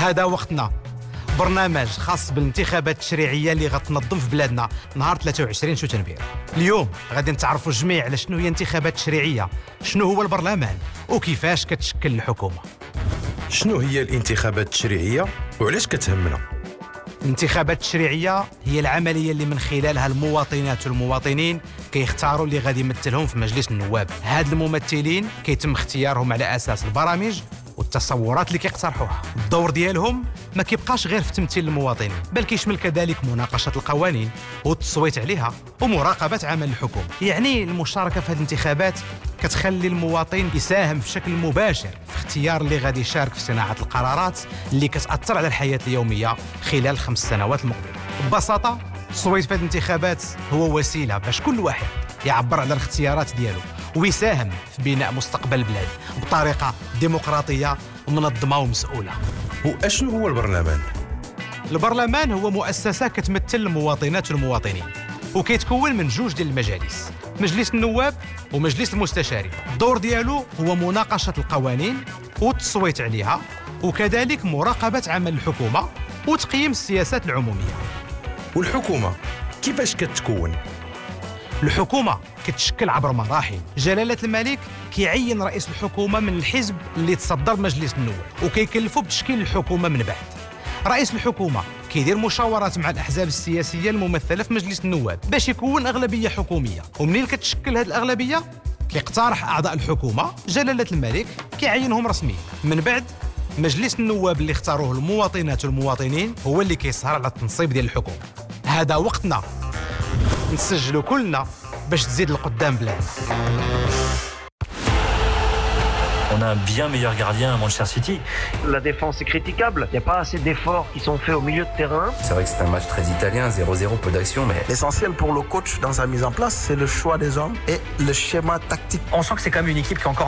هذا وقتنا، برنامج خاص بالانتخابات التشريعيه اللي غتنظم في بلادنا نهار 23 شتنبر. اليوم غادي نتعرفوا الجميع على شنو هي انتخابات تشريعيه، شنو هو البرلمان وكيفاش كتشكل الحكومه. شنو هي الانتخابات التشريعيه وعلاش كتهمنا؟ الانتخابات التشريعيه هي العمليه اللي من خلالها المواطنات والمواطنين كيختاروا اللي غادي يمثلهم في مجلس النواب. هاد الممثلين كيتم اختيارهم على اساس البرامج والتصورات اللي كيقترحوها. الدور ديالهم ما كيبقاش غير في تمثيل المواطنين، بل كيشمل كذلك مناقشه القوانين والتصويت عليها ومراقبه عمل الحكومه. يعني المشاركه في هذه الانتخابات كتخلي المواطن يساهم بشكل مباشر في اختيار اللي غادي يشارك في صناعه القرارات اللي كتاثر على الحياه اليوميه خلال 5 سنوات المقبله. ببساطه التصويت في هذه الانتخابات هو وسيله باش كل واحد يعبر على الاختيارات ديالو ويساهم في بناء مستقبل البلاد بطريقه ديمقراطيه ومنظمه ومسؤوله. واشنو هو البرلمان؟ البرلمان هو مؤسسه كتمثل المواطنات والمواطنين وكيتكون من 2 ديال المجالس، مجلس النواب ومجلس المستشارين. الدور ديالو هو مناقشه القوانين والتصويت عليها وكذلك مراقبه عمل الحكومه وتقييم السياسات العموميه. والحكومه كيفاش كتكون؟ الحكومة كتشكل عبر مراحل. جلالة الملك كيعين رئيس الحكومة من الحزب اللي تصدر مجلس النواب وكيكلفوا بتشكيل الحكومة من بعد. رئيس الحكومة كيدير مشاورات مع الأحزاب السياسية الممثلة في مجلس النواب باش يكون أغلبية حكومية، ومنين كتشكل هذه الأغلبية كيقترح أعضاء الحكومة جلالة الملك كيعينهم رسميا. من بعد مجلس النواب اللي اختاروه المواطنات والمواطنين هو اللي كيسهر على التنصيب ديال الحكومة. هذا وقتنا نسجلوا كلنا باش تزيد القدام بلاد. On a un bien meilleur gardien à Manchester City. La défense est critiquable. Il n'y a pas assez d'efforts qui sont faits au milieu de terrain. C'est vrai que c'est un match très italien, 0-0, peu d'action, mais... L'essentiel pour le coach dans sa mise en place, c'est le choix des hommes et le schéma tactique. On sent que c'est quand même une équipe qui est encore